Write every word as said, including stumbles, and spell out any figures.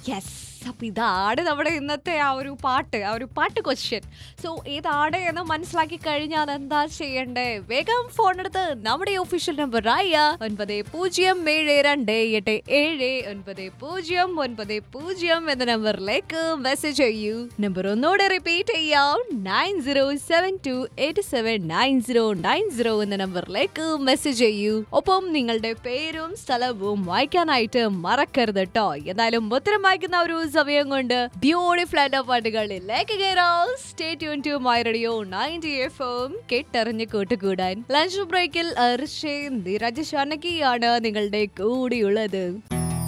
Yes. അപ്പൊ ഇതാണ് നമ്മുടെ ഇന്നത്തെ ആ ഒരു പാട്ട് ആ ഒരു പാട്ട് ക്വസ്റ്റ്യൻ. സോ ഏതാണ് എന്ന് മനസ്സിലാക്കി കഴിഞ്ഞാൽ എന്താ ചെയ്യണ്ടേ? വേഗം ഫോൺ എടുത്ത് നമ്മുടെ ഒഫീഷ്യൽ നമ്പർ ആയ ഒൻപത് പൂജ്യം ഏഴ് രണ്ട് എട്ട് ഏഴ് ഒൻപത് പൂജ്യം ഒൻപത് പൂജ്യം എന്ന നമ്പറിലേക്ക് മെസ്സേജ് ചെയ്യൂ. നമ്പർ ഒന്നോടെ റിപ്പീറ്റ് ചെയ്യാം, nine zero seven to eight seven nine zero nine zero എന്ന നമ്പറിലേക്ക് മെസ്സേജ് ചെയ്യൂ. ഒപ്പം നിങ്ങളുടെ പേരും സ്ഥലവും വായിക്കാനായിട്ട് മറക്കരുത് കേട്ടോ. എന്തായാലും ഉത്തരം വായിക്കുന്ന ഒരു സമയം കൊണ്ട് ബ്യൂട്ടിഫുൾ ആയിട്ട് പാട്ടുകളിലേക്ക് കയറാം. Stay tune to my radio ninety F M, കേട്ടറിഞ്ഞ് കൂട്ടുകൂടാൻ. ലഞ്ച് ബ്രേക്കിൽ അർഷേ നിരജ് ഷാനകിയാണ് നിങ്ങളുടെ കൂടെയുള്ളത്.